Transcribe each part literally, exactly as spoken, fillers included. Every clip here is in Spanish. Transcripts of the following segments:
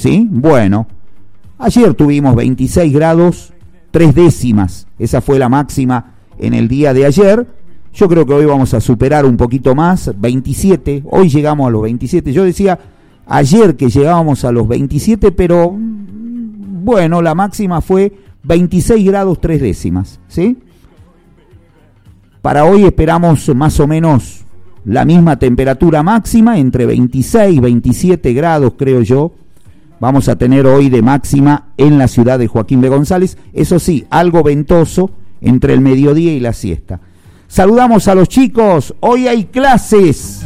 ¿sí? Bueno, ayer tuvimos veintiséis grados, tres décimas, esa fue la máxima en el día de ayer. Yo creo que hoy vamos a superar un poquito más, veintisiete, hoy llegamos a los veintisiete. Yo decía ayer que llegábamos a los veintisiete, pero bueno, la máxima fue veintiséis grados, tres décimas, ¿sí? Para hoy esperamos más o menos la misma temperatura máxima, entre veintiséis y veintisiete grados, creo yo. Vamos a tener hoy de máxima en la ciudad de Joaquín B. González. Eso sí, algo ventoso entre el mediodía y la siesta. Saludamos a los chicos. Hoy hay clases.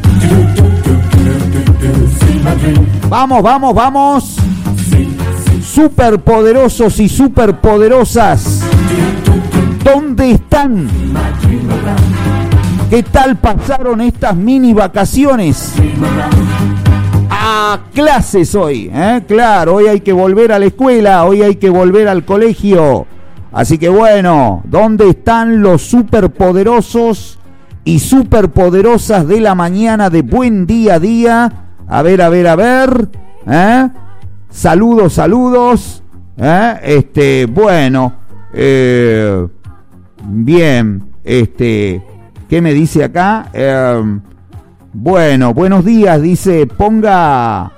Vamos, vamos, vamos. Superpoderosos y superpoderosas. ¿Dónde están? ¿Qué tal pasaron estas mini vacaciones? A clases hoy, ¿eh? Claro, hoy hay que volver a la escuela, hoy hay que volver al colegio. Así que bueno, ¿dónde están los superpoderosos y superpoderosas de la mañana de Buen Día a Día? A ver, a ver, a ver, ¿eh? Saludos, saludos, ¿eh? Este, bueno, eh, bien, este... ¿Qué me dice acá? Eh, bueno, buenos días, dice, ponga...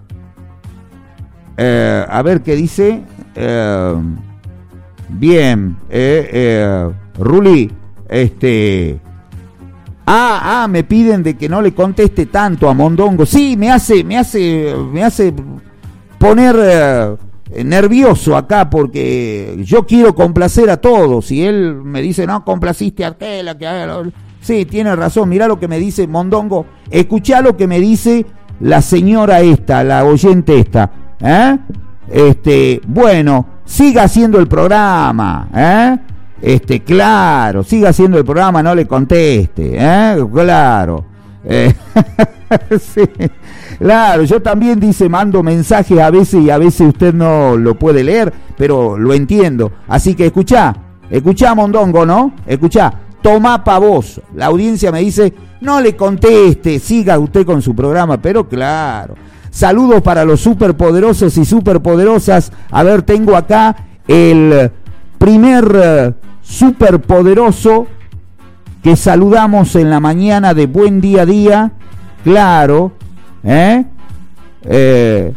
Eh, a ver qué dice. Eh, bien, eh, eh, Ruli, este... Ah, ah, me piden de que no le conteste tanto a Mondongo. Sí, me hace, me hace, me hace poner... Eh, nervioso acá porque yo quiero complacer a todos y él me dice, no, complaciste a aquella que... Sí, tiene razón, mirá lo que me dice Mondongo, escuchá lo que me dice la señora esta, la oyente esta, ¿eh? Este, bueno, siga haciendo el programa, ¿eh? Este, claro, siga haciendo el programa, no le conteste, ¿eh? Claro. Eh, sí. Claro, yo también, dice, mando mensajes a veces y a veces usted no lo puede leer, pero lo entiendo. Así que escuchá, escuchá Mondongo, ¿no? Escuchá, tomá pa' vos. La audiencia me dice, no le conteste, siga usted con su programa, pero claro. Saludos para los superpoderosos y superpoderosas. A ver, tengo acá el primer uh, superpoderoso que saludamos en la mañana de Buen Día a Día. Claro. ¿Eh? Eh,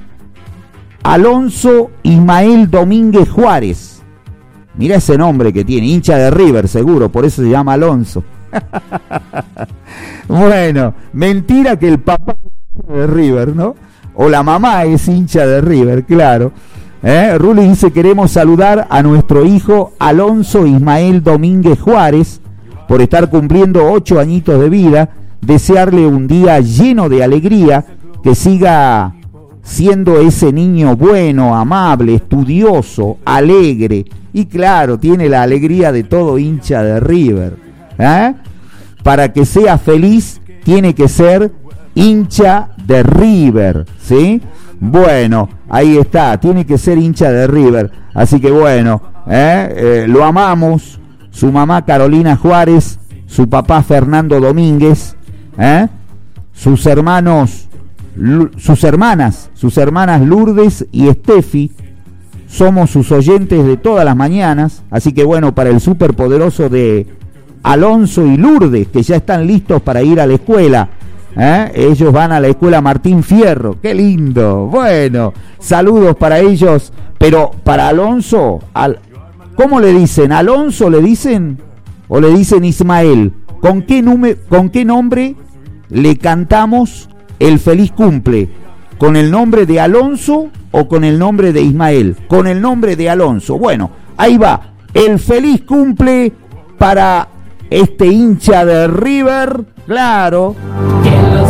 Alonso Ismael Domínguez Juárez. Mira ese nombre que tiene, hincha de River seguro, por eso se llama Alonso. Bueno, mentira que el papá es de River, ¿no? O la mamá es hincha de River, claro. ¿Eh? Ruli dice, queremos saludar a nuestro hijo Alonso Ismael Domínguez Juárez por estar cumpliendo ocho añitos de vida. Desearle un día lleno de alegría, que siga siendo ese niño bueno, amable, estudioso, alegre, y claro, tiene la alegría de todo hincha de River, ¿eh? Para que sea feliz, tiene que ser hincha de River, ¿sí? Bueno, ahí está, tiene que ser hincha de River, así que bueno, ¿eh? Eh, lo amamos, su mamá Carolina Juárez, su papá Fernando Domínguez, ¿Eh? sus hermanos, sus hermanas, sus hermanas Lourdes y Estefi, somos sus oyentes de todas las mañanas, así que bueno, para el superpoderoso de Alonso y Lourdes, que ya están listos para ir a la escuela, ¿eh? Ellos van a la escuela Martín Fierro, qué lindo, bueno, saludos para ellos, pero para Alonso, al, ¿cómo le dicen? ¿Alonso le dicen? ¿O le dicen Ismael? ¿Con qué, nume, ¿Con qué nombre le cantamos el feliz cumple? ¿Con el nombre de Alonso o con el nombre de Ismael? Con el nombre de Alonso. Bueno, ahí va. El feliz cumple para este hincha de River. Claro.